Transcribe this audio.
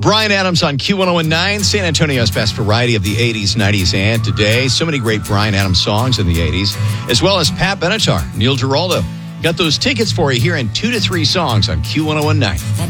Bryan Adams on Q1019, San Antonio's best variety of the 80s, 90s, and today. So many great Bryan Adams songs in the 80s, as well as Pat Benatar, Neil Giraldo. Got those tickets for you here in 2 to 3 songs on Q1019.